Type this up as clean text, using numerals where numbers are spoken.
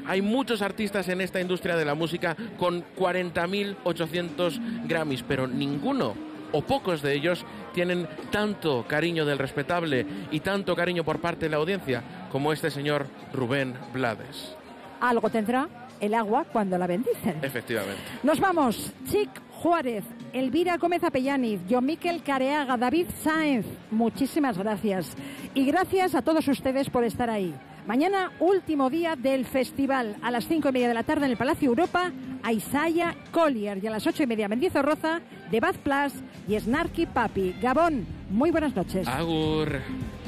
Hay muchos artistas en esta industria de la música con 40.800 Grammys, pero ninguno o pocos de ellos tienen tanto cariño del respetable y tanto cariño por parte de la audiencia como este señor Rubén Blades. Algo tendrá el agua cuando la bendicen. Efectivamente. Nos vamos. Chic Juárez, Elvira Gómez Apellaniz, John Miquel Careaga, David Sáenz, muchísimas gracias. Y gracias a todos ustedes por estar ahí. Mañana, último día del festival, a las 5:30 de la tarde en el Palacio Europa, a Isaiah Collier, y a las 8:30 Mendizorroza, de Bad Plus y Snarky Papi. Gabón, muy buenas noches. Agur.